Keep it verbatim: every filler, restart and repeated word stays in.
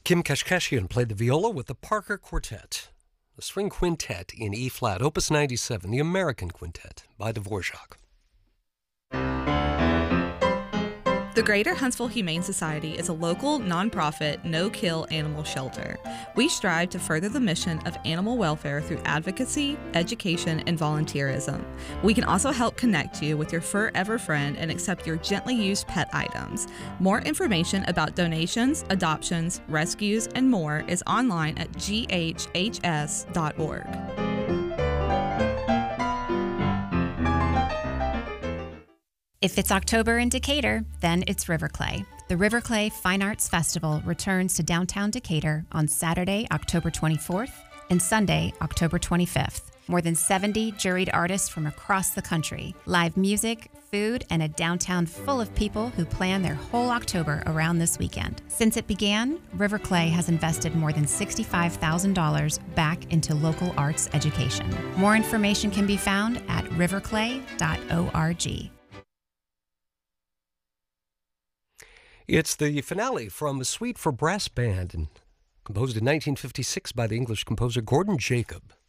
Kim Kashkashian played the viola with the Parker Quartet, the string quintet in E-flat, Opus ninety-seven, the American Quintet by Dvorak. The Greater Huntsville Humane Society is a local, nonprofit, no-kill animal shelter. We strive to further the mission of animal welfare through advocacy, education, and volunteerism. We can also help connect you with your forever friend and accept your gently used pet items. More information about donations, adoptions, rescues, and more is online at g h h s dot org. If it's October in Decatur, then it's Riverclay. The Riverclay Fine Arts Festival returns to downtown Decatur on Saturday, October twenty-fourth, and Sunday, October twenty-fifth. More than seventy juried artists from across the country, live music, food, and a downtown full of people who plan their whole October around this weekend. Since it began, Riverclay has invested more than sixty-five thousand dollars back into local arts education. More information can be found at riverclay dot org. It's the finale from a suite for brass band, and composed in nineteen fifty-six by the English composer Gordon Jacob.